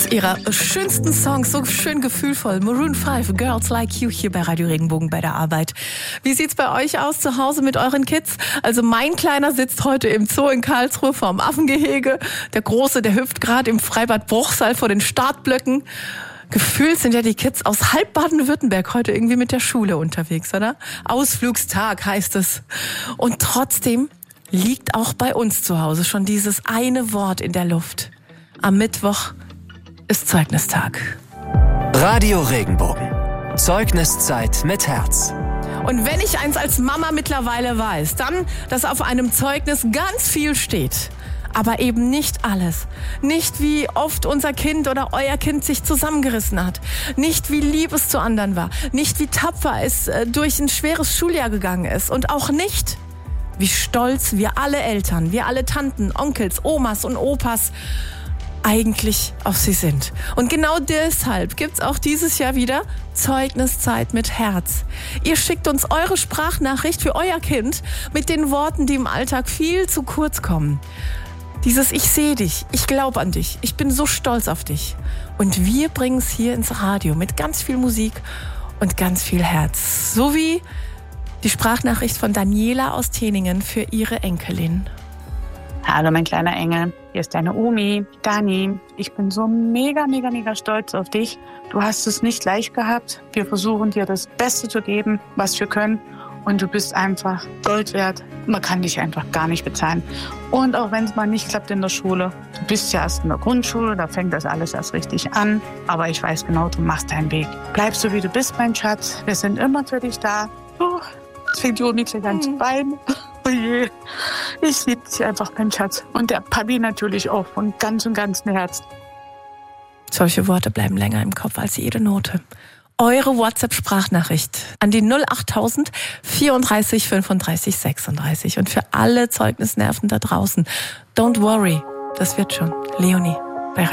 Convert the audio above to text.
Eines ihrer schönsten Songs, so schön gefühlvoll. Maroon 5, Girls Like You, hier bei Radio Regenbogen bei der Arbeit. Wie sieht's bei euch aus zu Hause mit euren Kids? Also mein Kleiner sitzt heute im Zoo in Karlsruhe vorm Affengehege. Der Große, der hüpft gerade im Freibad Bruchsal vor den Startblöcken. Gefühlt sind ja die Kids aus halb Baden-Württemberg heute irgendwie mit der Schule unterwegs, oder? Ausflugstag heißt es. Und trotzdem liegt auch bei uns zu Hause schon dieses eine Wort in der Luft. Am Mittwoch ist Zeugnistag. Radio Regenbogen. Zeugniszeit mit Herz. Und wenn ich eins als Mama mittlerweile weiß, dann, dass auf einem Zeugnis ganz viel steht. Aber eben nicht alles. Nicht wie oft unser Kind oder euer Kind sich zusammengerissen hat. Nicht wie lieb es zu anderen war. Nicht wie tapfer es durch ein schweres Schuljahr gegangen ist. Und auch nicht, wie stolz wir alle Eltern, wir alle Tanten, Onkels, Omas und Opas eigentlich auf sie sind. Und genau deshalb gibt's auch dieses Jahr wieder Zeugniszeit mit Herz. Ihr schickt uns eure Sprachnachricht für euer Kind mit den Worten, die im Alltag viel zu kurz kommen. Dieses Ich sehe dich, ich glaube an dich, ich bin so stolz auf dich. Und wir bringen es hier ins Radio mit ganz viel Musik und ganz viel Herz. So wie die Sprachnachricht von Daniela aus Teningen für ihre Enkelin. Hallo mein kleiner Engel, hier ist deine Omi, Dani. Ich bin so mega stolz auf dich. Du hast es nicht leicht gehabt. Wir versuchen dir das Beste zu geben, was wir können. Und du bist einfach Gold wert. Man kann dich einfach gar nicht bezahlen. Und auch wenn es mal nicht klappt in der Schule, du bist ja erst in der Grundschule, da fängt das alles erst richtig an. Aber ich weiß genau, du machst deinen Weg. Bleib so, wie du bist, mein Schatz. Wir sind immer für dich da. Jetzt fängt die Omi gleich an zu weinen. Oh je, ich liebe dich einfach, mein Schatz. Und der Papi natürlich auch von ganzem Herzen. Solche Worte bleiben länger im Kopf als jede Note. Eure WhatsApp-Sprachnachricht an die 08000 34 35 36. Und für alle Zeugnisnerven da draußen, don't worry, das wird schon. Leonie.